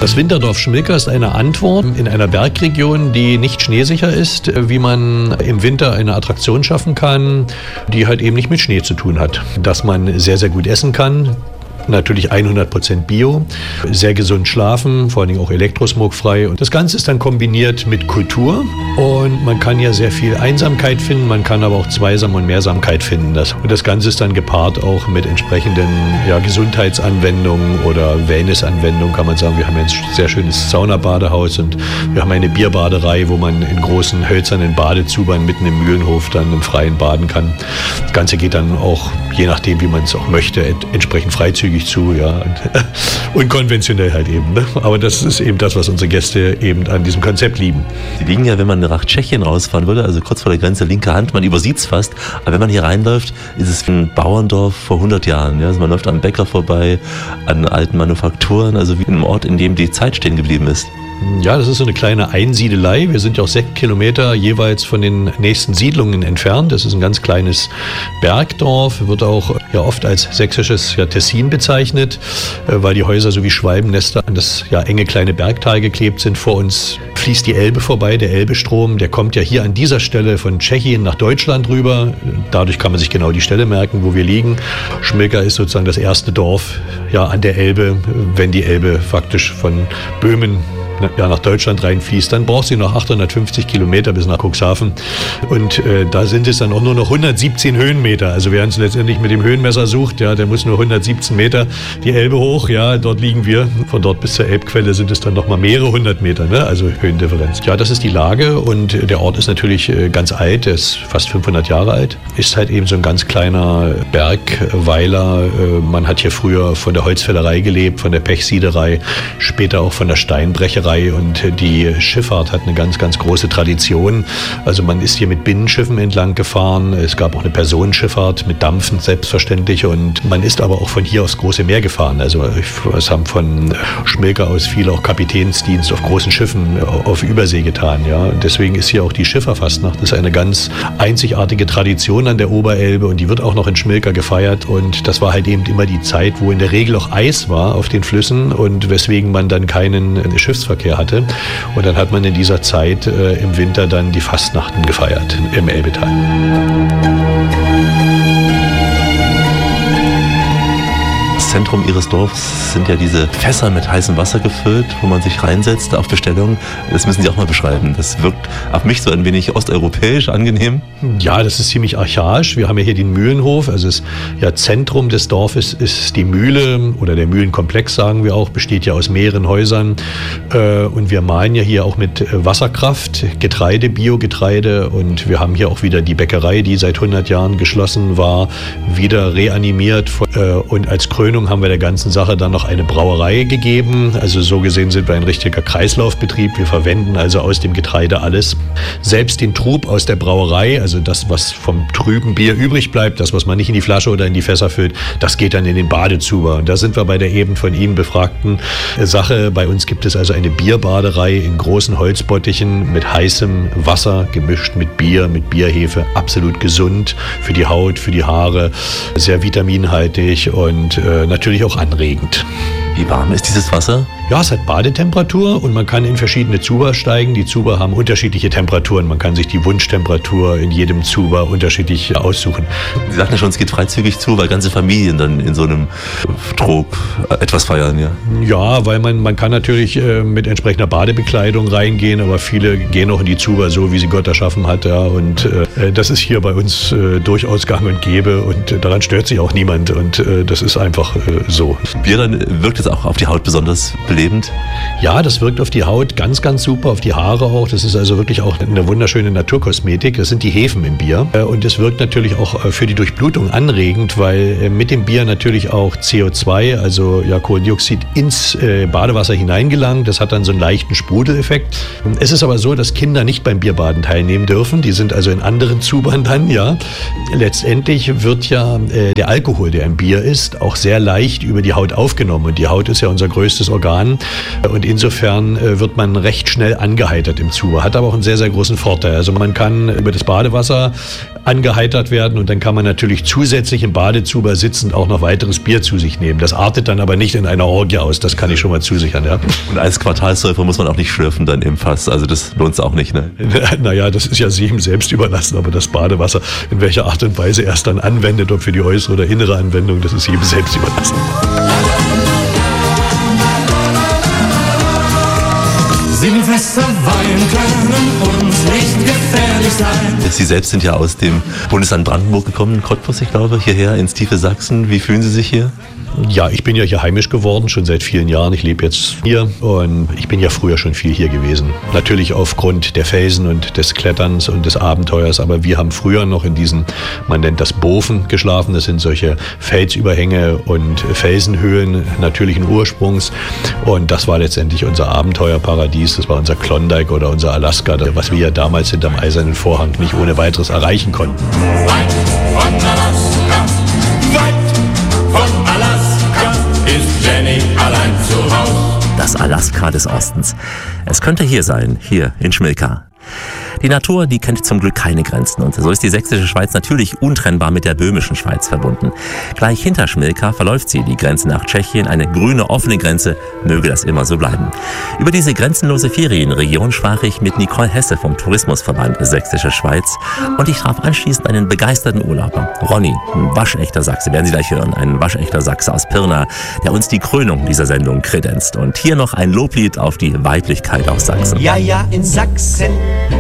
Das Winterdorf Schmilka ist eine Antwort in einer Bergregion, die nicht schneesicher ist, wie man im Winter eine Attraktion schaffen kann, die halt eben nicht mit Schnee zu tun hat. Dass man sehr, sehr gut essen kann. Natürlich 100% Bio, sehr gesund schlafen, vor allem auch elektrosmogfrei. Und das Ganze ist dann kombiniert mit Kultur und man kann ja sehr viel Einsamkeit finden, man kann aber auch Zweisam- und Mehrsamkeit finden. Und das Ganze ist dann gepaart auch mit entsprechenden Gesundheitsanwendungen oder Wellnessanwendungen, kann man sagen. Wir haben jetzt ein sehr schönes Saunabadehaus und wir haben eine Bierbaderei, wo man in großen hölzernen Badezubern mitten im Mühlenhof dann im Freien baden kann. Das Ganze geht dann auch, je nachdem wie man es auch möchte, entsprechend freizügig zu, ja, unkonventionell halt eben. Ne? Aber das ist eben das, was unsere Gäste eben an diesem Konzept lieben. Sie liegen ja, wenn man nach Tschechien rausfahren würde, also kurz vor der Grenze, linke Hand, man übersieht es fast, aber wenn man hier reinläuft, ist es wie ein Bauerndorf vor 100 Jahren. Ja? Also man läuft am Bäcker vorbei, an alten Manufakturen, also wie einem Ort, in dem die Zeit stehen geblieben ist. Ja, das ist so eine kleine Einsiedelei. Wir sind ja auch 6 Kilometer jeweils von den nächsten Siedlungen entfernt. Das ist ein ganz kleines Bergdorf, wird auch oft als sächsisches Tessin bezeichnet, weil die Häuser so wie Schwalbennester an das enge kleine Bergtal geklebt sind. Vor uns fließt die Elbe vorbei, der Elbestrom, der kommt ja hier an dieser Stelle von Tschechien nach Deutschland rüber. Dadurch kann man sich genau die Stelle merken, wo wir liegen. Schmilka ist sozusagen das erste Dorf an der Elbe, wenn die Elbe faktisch von Böhmen nach Deutschland reinfließt, dann braucht sie noch 850 Kilometer bis nach Cuxhaven und da sind es dann auch nur noch 117 Höhenmeter. Also wer uns letztendlich mit dem Höhenmesser sucht, der muss nur 117 Meter die Elbe hoch, dort liegen wir. Von dort bis zur Elbquelle sind es dann noch mal mehrere 100 Meter, also Höhendifferenz. Ja, das ist die Lage und der Ort ist natürlich ganz alt, der ist fast 500 Jahre alt, ist halt eben so ein ganz kleiner Bergweiler. Man hat hier früher von der Holzfällerei gelebt, von der Pechsiederei, später auch von der Steinbrecherei. Und die Schifffahrt hat eine ganz, ganz große Tradition. Also man ist hier mit Binnenschiffen entlang gefahren. Es gab auch eine Personenschifffahrt mit Dampfen, selbstverständlich. Und man ist aber auch von hier aufs große Meer gefahren. Also es haben von Schmilka aus viele auch Kapitänsdienst auf großen Schiffen auf Übersee getan. Ja. Und deswegen ist hier auch die Schifferfastnacht. Das ist eine ganz einzigartige Tradition an der Oberelbe und die wird auch noch in Schmilka gefeiert. Und das war halt eben immer die Zeit, wo in der Regel auch Eis war auf den Flüssen und weswegen man dann keinen Schiffsverkehr hatte. Und dann hat man in dieser Zeit im Winter dann die Fastnachten gefeiert im Elbetal. Das Zentrum Ihres Dorfs sind ja diese Fässer mit heißem Wasser gefüllt, wo man sich reinsetzt auf Bestellung. Das müssen Sie auch mal beschreiben. Das wirkt auf mich so ein wenig osteuropäisch angenehm. Ja, das ist ziemlich archaisch. Wir haben ja hier den Mühlenhof. Also das Zentrum des Dorfes ist die Mühle oder der Mühlenkomplex, sagen wir auch, besteht ja aus mehreren Häusern. Und wir mahlen ja hier auch mit Wasserkraft, Getreide, Biogetreide. Und wir haben hier auch wieder die Bäckerei, die seit 100 Jahren geschlossen war, wieder reanimiert. Und als Krönung haben wir der ganzen Sache dann noch eine Brauerei gegeben. Also so gesehen sind wir ein richtiger Kreislaufbetrieb. Wir verwenden also aus dem Getreide alles. Selbst den Trub aus der Brauerei, also das, was vom trüben Bier übrig bleibt, das, was man nicht in die Flasche oder in die Fässer füllt, das geht dann in den Badezuber. Und da sind wir bei der eben von Ihnen befragten Sache. Bei uns gibt es also eine Bierbaderei in großen Holzbottichen mit heißem Wasser gemischt mit Bierhefe. Absolut gesund für die Haut, für die Haare, sehr vitaminhaltig und natürlich auch anregend. Wie warm ist dieses Wasser? Ja, es hat Badetemperatur und man kann in verschiedene Zuber steigen. Die Zuber haben unterschiedliche Temperaturen. Man kann sich die Wunsch-Temperatur in jedem Zuber unterschiedlich aussuchen. Sie sagten ja schon, es geht freizügig zu, weil ganze Familien dann in so einem Trog etwas feiern, ja? Ja, weil man kann natürlich mit entsprechender Badebekleidung reingehen, aber viele gehen auch in die Zuber so, wie sie Gott erschaffen hat. Ja, und das ist hier bei uns durchaus gang und gäbe und daran stört sich auch niemand und das ist einfach so. Bier dann wirkt es auch auf die Haut besonders belebend? Ja, das wirkt auf die Haut ganz, ganz super, auf die Haare auch. Das ist also wirklich auch eine wunderschöne Naturkosmetik. Das sind die Hefen im Bier. Und es wirkt natürlich auch für die Durchblutung anregend, weil mit dem Bier natürlich auch CO2, also Kohlendioxid, ins Badewasser hineingelangt. Das hat dann so einen leichten Sprudeleffekt. Es ist aber so, dass Kinder nicht beim Bierbaden teilnehmen dürfen. Die sind also in anderen Zubern dann, ja. Letztendlich wird ja der Alkohol, der im Bier ist, auch sehr leicht über die Haut aufgenommen. Und die Haut ist ja unser größtes Organ und insofern wird man recht schnell angeheitert im Zuber. Hat aber auch einen sehr, sehr großen Vorteil. Also man kann über das Badewasser angeheitert werden und dann kann man natürlich zusätzlich im Badezuber sitzend auch noch weiteres Bier zu sich nehmen. Das artet dann aber nicht in einer Orgie aus, das kann ich schon mal zusichern. Ja. Und als Quartalssäufer muss man auch nicht schlürfen dann im Fass, also das lohnt es auch nicht, ne? Naja, das ist ja jedem selbst überlassen, aber das Badewasser, in welcher Art und Weise er es dann anwendet, ob für die äußere oder innere Anwendung, das ist jedem selbst überlassen. Silvester Wein können uns nicht gefährlich sein. Sie selbst sind ja aus dem Bundesland Brandenburg gekommen, Cottbus, ich glaube, hierher ins tiefe Sachsen. Wie fühlen Sie sich hier? Ja, ich bin ja hier heimisch geworden, schon seit vielen Jahren. Ich lebe jetzt hier und ich bin ja früher schon viel hier gewesen. Natürlich aufgrund der Felsen und des Kletterns und des Abenteuers, aber wir haben früher noch in diesen, man nennt das Bofen, geschlafen. Das sind solche Felsüberhänge und Felsenhöhlen natürlichen Ursprungs und das war letztendlich unser Abenteuerparadies. Das war unser Klondike oder unser Alaska, was wir ja damals hinterm Eisernen Vorhang nicht ohne weiteres erreichen konnten. Weit von Alaska, weit von Alaska ist Jenny allein zu Haus. Das Alaska des Ostens. Es könnte hier sein, hier in Schmilka. Die Natur, die kennt zum Glück keine Grenzen und so ist die sächsische Schweiz natürlich untrennbar mit der böhmischen Schweiz verbunden. Gleich hinter Schmilka verläuft sie, die Grenze nach Tschechien, eine grüne, offene Grenze, möge das immer so bleiben. Über diese grenzenlose Ferienregion sprach ich mit Nicole Hesse vom Tourismusverband Sächsische Schweiz und ich traf anschließend einen begeisterten Urlauber, Ronny, ein waschechter Sachse, werden Sie gleich hören, ein waschechter Sachse aus Pirna, der uns die Krönung dieser Sendung kredenzt. Und hier noch ein Loblied auf die Weiblichkeit aus Sachsen. Ja, in Sachsen